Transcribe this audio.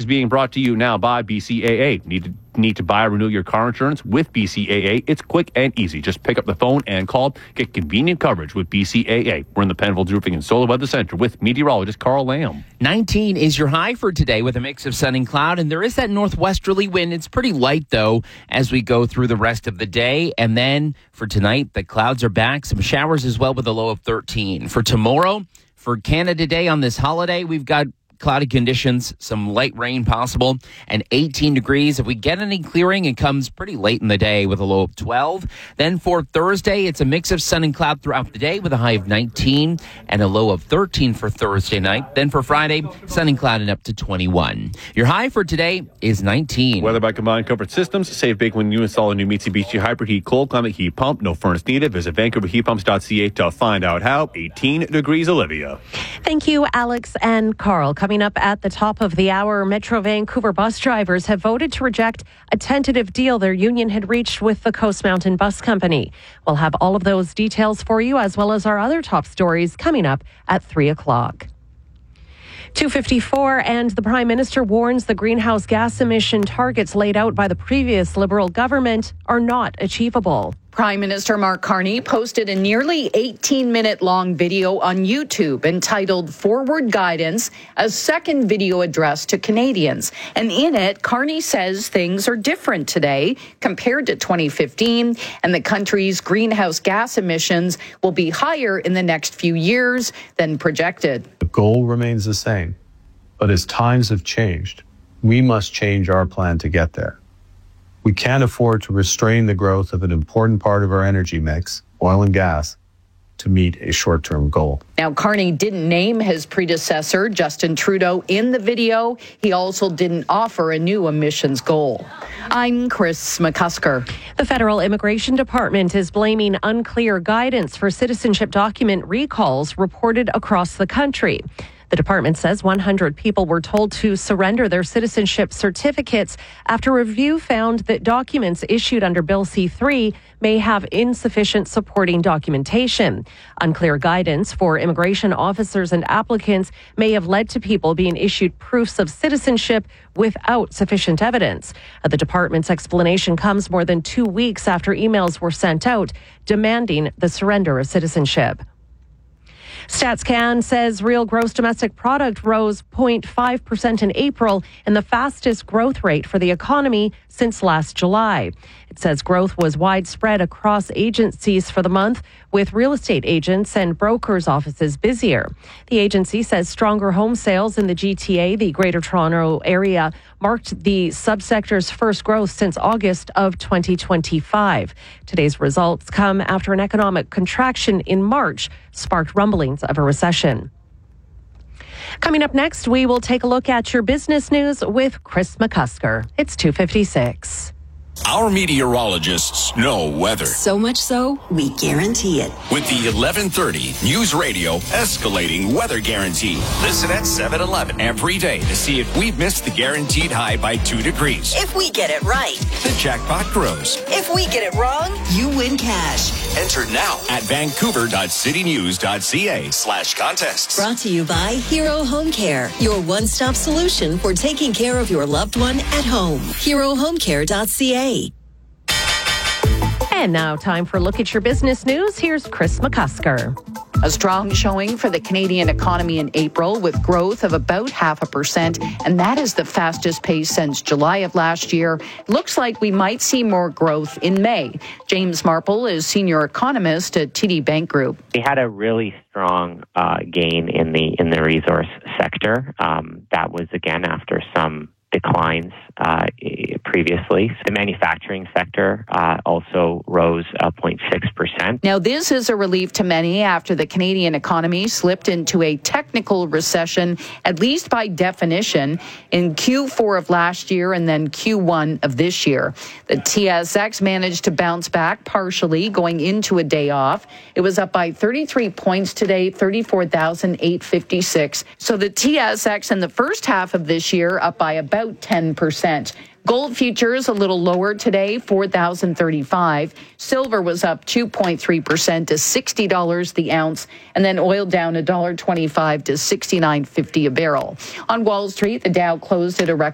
is being brought to you now by BCAA. Need to buy or renew your car insurance with BCAA? It's quick and easy. Just pick up the phone and call. Get convenient coverage with BCAA. We're in the Penfolds Roofing and Solar Weather Center with meteorologist Carl Lamb. 19 is your high for today with a mix of sun and cloud, and there is that northwesterly wind. It's pretty light, though, as we go through the rest of the day. And then for tonight, the clouds are back. Some showers as well with a low of 13. For tomorrow, for Canada Day on this holiday, we've got cloudy conditions, some light rain possible, and 18 degrees. If we get any clearing, it comes pretty late in the day with a low of 12. Then for Thursday, it's a mix of sun and cloud throughout the day with a high of 19 and a low of 13 for Thursday night. Then for Friday, sun and cloud and up to 21. Your high for today is 19. Weather by Combined Comfort Systems. Save big when you install a new Mitsubishi Hybrid Heat Cold Climate Heat Pump. No furnace needed. Visit VancouverHeatPumps.ca to find out how. 18 degrees, Olivia. Thank you, Alex and Carl. Coming up at the top of the hour, Metro Vancouver bus drivers have voted to reject a tentative deal their union had reached with the Coast Mountain Bus Company. We'll have all of those details for you, as well as our other top stories coming up at 3 o'clock. 2:54, and the Prime Minister warns the greenhouse gas emission targets laid out by the previous Liberal government are not achievable. Prime Minister Mark Carney posted a nearly 18-minute long video on YouTube entitled Forward Guidance, a second video address to Canadians. And in it, Carney says things are different today compared to 2015, and the country's greenhouse gas emissions will be higher in the next few years than projected. The goal remains the same, but as times have changed, we must change our plan to get there. We can't afford to restrain the growth of an important part of our energy mix, oil and gas, to meet a short-term goal. Now, Carney didn't name his predecessor, Justin Trudeau, in the video. He also didn't offer a new emissions goal. I'm Chris McCusker. The Federal Immigration Department is blaming unclear guidance for citizenship document recalls reported across the country. The department says 100 people were told to surrender their citizenship certificates after review found that documents issued under Bill C-3 may have insufficient supporting documentation. Unclear guidance for immigration officers and applicants may have led to people being issued proofs of citizenship without sufficient evidence. The department's explanation comes more than 2 weeks after emails were sent out demanding the surrender of citizenship. StatsCan says real gross domestic product rose 0.5% in April and the fastest growth rate for the economy since last July. It says growth was widespread across agencies for the month, with real estate agents and brokers' offices busier. The agency says stronger home sales in the GTA, the Greater Toronto Area, marked the subsector's first growth since August of 2025. Today's results come after an economic contraction in March sparked rumblings of a recession. Coming up next, we will take a look at your business news with Chris McCusker. It's 2:56. Our meteorologists know weather. So much so, we guarantee it. With the 1130 News Radio Escalating Weather Guarantee. Listen at 7-Eleven every day to see if we've missed the guaranteed high by 2 degrees. If we get it right, the jackpot grows. If we get it wrong, you win cash. Enter now at vancouver.citynews.ca/contests. Brought to you by Hero Home Care, your one-stop solution for taking care of your loved one at home. HeroHomeCare.ca. And now time for a look at your business news. Here's Chris McCusker. A strong showing for the Canadian economy in April, with growth of about 0.5%, and that is the fastest pace since July of last year. Looks like we might see more growth in May. James Marple is senior economist at TD Bank Group. We had a really strong gain in the resource sector. That was again after some declines previously. The manufacturing sector also rose 0.6%. Now, this is a relief to many after the Canadian economy slipped into a technical recession, at least by definition, in Q4 of last year and then Q1 of this year. The TSX managed to bounce back partially going into a day off. It was up by 33 points today, 34,856. So the TSX in the first half of this year up by about 10%. Gold futures a little lower today, $4,035. Silver was up 2.3% to $60 the ounce, and then oil down $1.25 to $69.50 a barrel. On Wall Street, the Dow closed at a record